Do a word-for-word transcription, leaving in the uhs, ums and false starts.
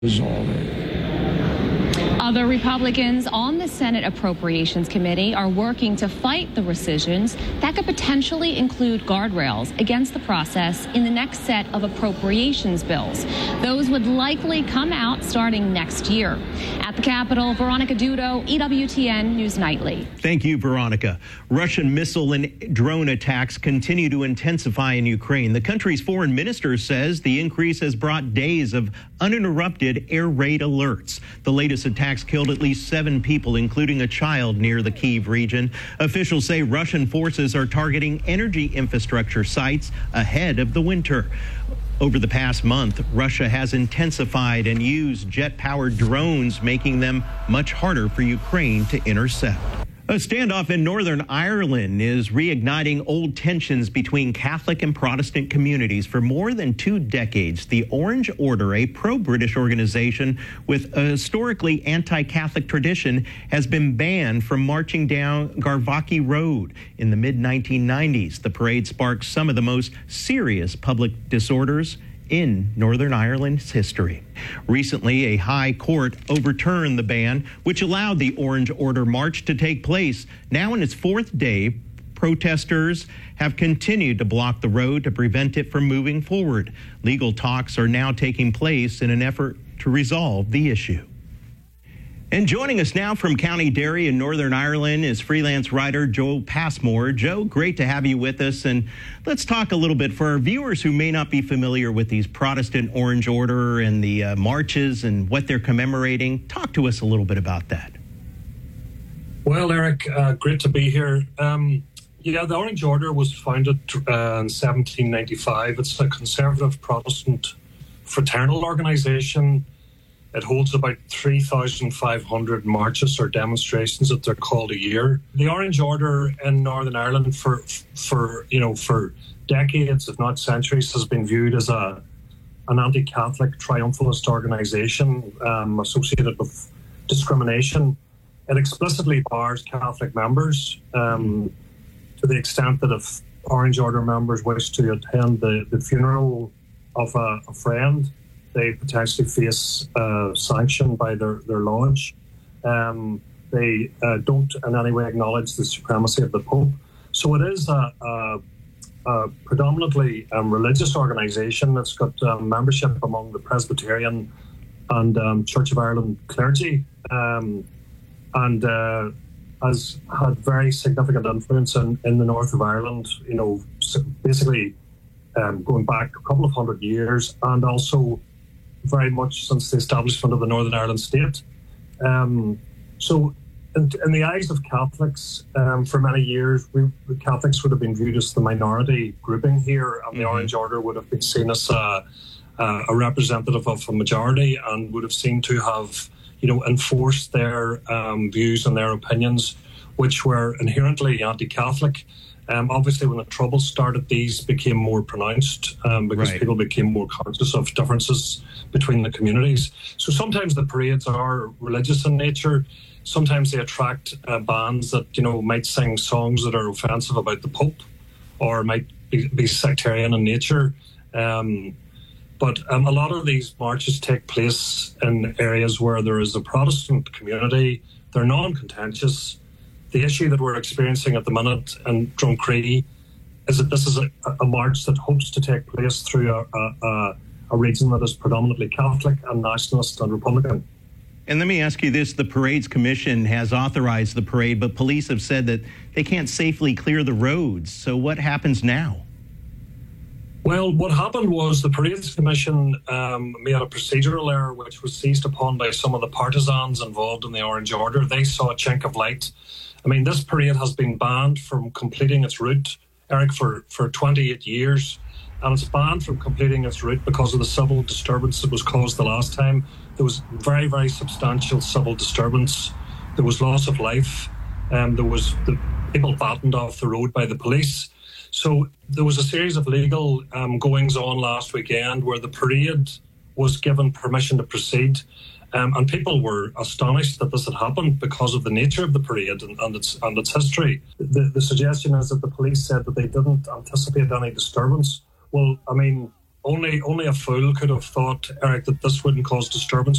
resolve it. Other Republicans on the Senate Appropriations Committee are working to fight the rescissions that could potentially include guardrails against the process in the next set of appropriations bills. Those would likely come out starting next year. At the Capitol, Veronica Dudo, E W T N News Nightly. Thank you, Veronica. Russian missile and drone attacks continue to intensify in Ukraine. The country's foreign minister says the increase has brought days of uninterrupted air raid alerts. The latest attacks killed at least seven people, including a child near the Kyiv region. Officials say Russian forces are targeting energy infrastructure sites ahead of the winter. Over the past month, Russia has intensified and used jet-powered drones, making them much harder for Ukraine to intercept. A standoff in Northern Ireland is reigniting old tensions between Catholic and Protestant communities. For more than two decades, the Orange Order, a pro-British organization with a historically anti-Catholic tradition, has been banned from marching down Garvaghy Road. In the mid nineteen nineties, the parade sparked some of the most serious public disorders in Northern Ireland's history. Recently, a high court overturned the ban, which allowed the Orange Order March to take place. Now in its fourth day, protesters have continued to block the road to prevent it from moving forward. Legal talks are now taking place in an effort to resolve the issue. And joining us now from County Derry in Northern Ireland is freelance writer Joe Passmore. Joe, great to have you with us. And let's talk a little bit for our viewers who may not be familiar with these Protestant Orange Order and the uh, marches and what they're commemorating. Talk to us a little bit about that. Well, Eric, uh, great to be here. Um, yeah, the Orange Order was founded uh, in seventeen ninety-five. It's a conservative Protestant fraternal organisation. It holds about three thousand five hundred marches or demonstrations that they're called a year. The Orange Order in Northern Ireland for, for you know, for decades, if not centuries, has been viewed as a an anti-Catholic triumphalist organisation um, associated with discrimination. It explicitly bars Catholic members um, to the extent that if Orange Order members wish to attend the, the funeral of a, a friend, they potentially face uh, sanction by their, their lodge. Um, they uh, don't in any way acknowledge the supremacy of the Pope. So it is a, a, a predominantly um, religious organisation that's got um, membership among the Presbyterian and um, Church of Ireland clergy, um, and uh, has had very significant influence in, in the north of Ireland, you know, basically um, going back a couple of hundred years, and also very much since the establishment of the Northern Ireland state. Um, so in, in the eyes of Catholics, um, for many years, we, the Catholics would have been viewed as the minority grouping here, and mm-hmm. the Orange Order would have been seen as a, a, a representative of a majority and would have seemed to have, you know, enforced their um, views and their opinions, which were inherently anti-Catholic. Um, obviously, when the Troubles started, these became more pronounced um, because right. people became more conscious of differences between the communities. So sometimes the parades are religious in nature. Sometimes they attract uh, bands that, you know, might sing songs that are offensive about the Pope or might be, be sectarian in nature. Um, but um, a lot of these marches take place in areas where there is a Protestant community. They're non-contentious. The issue that we're experiencing at the minute in Drumcree is that this is a, a march that hopes to take place through a, a, a region that is predominantly Catholic and nationalist and Republican. And let me ask you this, the Parades Commission has authorized the parade, but police have said that they can't safely clear the roads. So what happens now? Well, what happened was the Parades Commission um, made a procedural error which was seized upon by some of the partisans involved in the Orange Order. They saw a chink of light. I mean, this parade has been banned from completing its route, Eric, for, for twenty-eight years. And it's banned from completing its route because of the civil disturbance that was caused the last time. There was very, very substantial civil disturbance. There was loss of life. Um, there was the people battened off the road by the police. So there was a series of legal um, goings on last weekend where the parade was given permission to proceed. Um, and people were astonished that this had happened because of the nature of the parade and, and, its, and its history. The, the suggestion is that the police said that they didn't anticipate any disturbance. Well, I mean, only only a fool could have thought, Eric, that this wouldn't cause disturbance